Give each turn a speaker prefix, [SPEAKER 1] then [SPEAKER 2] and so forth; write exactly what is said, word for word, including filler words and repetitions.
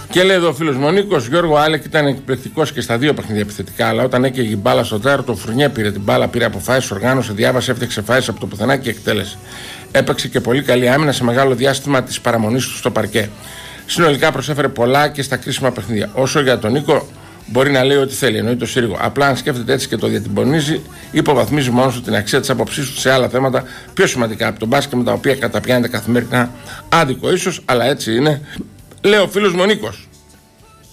[SPEAKER 1] Και λέει εδώ ο φίλος μου ο Νίκος, Γιώργο Άλεκ ήταν εκπληκτικός και στα δύο παιχνίδια επιθετικά. Αλλά όταν έκαιγε η μπάλα στο τέταρτο, ο Φουρνιέ πήρε την μπάλα, πήρε αποφάσεις, οργάνωσε, διάβασε, έφτιαξε φάσεις από το πουθενά και εκτέλεσε. Έπαιξε και πολύ καλή άμυνα σε μεγάλο διάστημα της παραμονής του στο παρκέ. Συνολικά προσέφερε πολλά και στα κρίσιμα παιχνίδια. Όσο για τον Νίκο, μπορεί να λέει ό,τι θέλει, εννοεί το Σύριγο. Απλά αν σκέφτεται έτσι και το διατυμπονίζει, υποβαθμίζει μόνο του την αξία της άποψής του σε άλλα θέματα πιο σημαντικά από τον μπάσκετ, με τα οποία καταπιάνεται καθημερινά άδικο ίσως, αλλά έτσι είναι, λέει ο φίλος μου ο Νίκος.